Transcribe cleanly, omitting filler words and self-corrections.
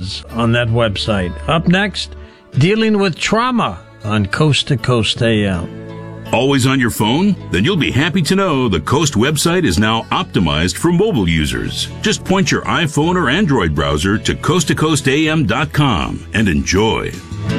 videos on that website. Up next, dealing with trauma on Coast to Coast AM. Always on your phone? Then you'll be happy to know the Coast website is now optimized for mobile users. Just point your iPhone or Android browser to coasttocoastam.com and enjoy.